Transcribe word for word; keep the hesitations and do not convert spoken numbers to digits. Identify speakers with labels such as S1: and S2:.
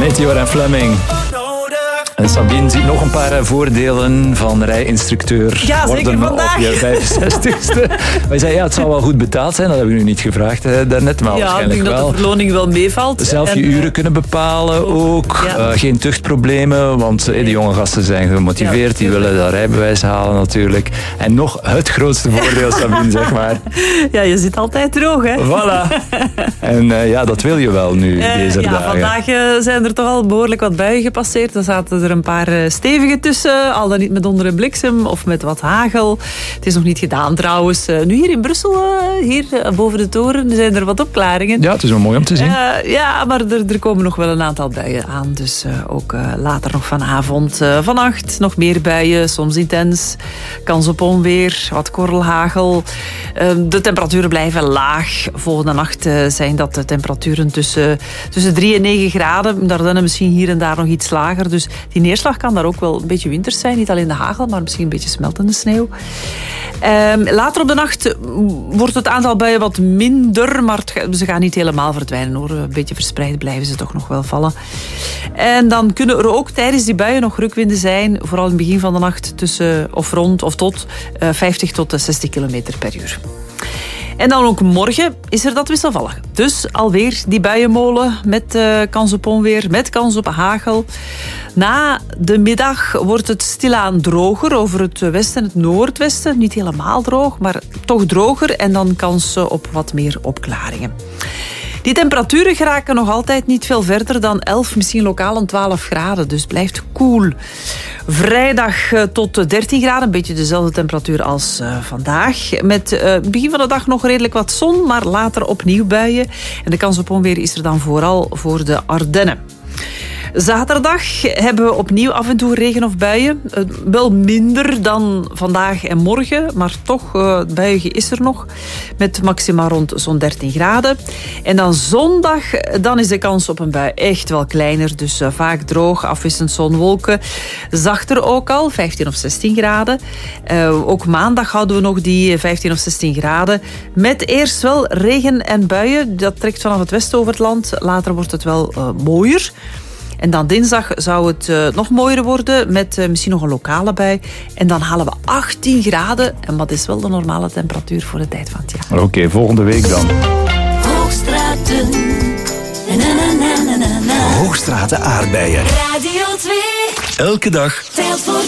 S1: Met Joran Fleming. En Sabine ziet nog een paar voordelen van rijinstructeur
S2: ja,
S1: worden
S2: zeker vandaag.
S1: op je vijfenzestigste. Wij zeiden, ja, het zal wel goed betaald zijn. Dat hebben we nu niet gevraagd hè, daarnet, maar
S2: ja,
S1: waarschijnlijk
S2: ik denk
S1: wel.
S2: dat de verloning wel meevalt.
S1: Zelf je
S2: en,
S1: uren kunnen bepalen ook.
S2: Ja.
S1: Uh, geen tuchtproblemen, want uh, de jonge gasten zijn gemotiveerd. Die willen dat rijbewijs halen natuurlijk. En nog het grootste voordeel, Sabine, zeg maar.
S2: Ja, je zit altijd droog, hè?
S1: Voilà. En uh, ja, dat wil je wel nu, uh, deze
S2: ja,
S1: dagen.
S2: Vandaag uh, zijn er toch al behoorlijk wat buien gepasseerd. Er zaten er een paar uh, stevige tussen. Al dan niet met onder en bliksem of met wat hagel. Het is nog niet gedaan trouwens. Uh, nu hier in Brussel, uh, hier uh, boven de toren, zijn er wat opklaringen.
S1: Ja, het is wel mooi om te zien.
S2: Uh, ja, maar er, er komen nog wel een aantal buien aan. Dus uh, ook uh, later nog vanavond. Uh, vannacht nog meer buien, soms intens. Kans op onweer, wat korrelhagel. Uh, de temperaturen blijven laag. Volgende nacht uh, zijn dat de temperaturen tussen, tussen drie en negen graden. Daarna misschien hier en daar nog iets lager. Dus die neerslag kan daar ook wel een beetje winters zijn. Niet alleen de hagel, maar misschien een beetje smeltende sneeuw. Um, later op de nacht wordt het aantal buien wat minder. Maar het, ze gaan niet helemaal verdwijnen hoor. Een beetje verspreid blijven ze toch nog wel vallen. En dan kunnen er ook tijdens die buien nog rukwinden zijn. Vooral in het begin van de nacht tussen of rond of tot uh, vijftig tot zestig kilometer per uur. En dan ook morgen is er dat wisselvallig. Dus alweer die buienmolen met uh, kans op onweer, met kans op hagel. Na de middag wordt het stilaan droger over het westen en het noordwesten. Niet helemaal droog, maar toch droger. En dan kans op wat meer opklaringen. Die temperaturen geraken nog altijd niet veel verder dan elf, misschien lokaal een twaalf graden. Dus blijft koel. Vrijdag tot dertien graden, een beetje dezelfde temperatuur als uh, vandaag. Met uh, begin van de dag nog redelijk wat zon, maar later opnieuw buien. En de kans op onweer is er dan vooral voor de Ardennen. Zaterdag hebben we opnieuw af en toe regen of buien. Uh, wel minder dan vandaag en morgen, maar toch, uh, buigen is er nog. Met maxima rond zo'n dertien graden. En dan zondag, dan is de kans op een bui echt wel kleiner. Dus uh, vaak droog, afwisselend zon, wolken. Zachter ook al, vijftien of zestien graden. Uh, ook maandag houden we nog die vijftien of zestien graden. Met eerst wel regen en buien. Dat trekt vanaf het westen over het land. Later wordt het wel uh, mooier. En dan dinsdag zou het uh, nog mooier worden met uh, misschien nog een lokale bui. En dan halen we achttien graden. En dat is wel de normale temperatuur voor de tijd van het jaar.
S1: Oké, okay, volgende week dan.
S3: Hoogstraten. Na, na, na, na, na.
S4: Hoogstraten aardbeien.
S3: Radio twee.
S4: Elke dag.
S3: Telt voor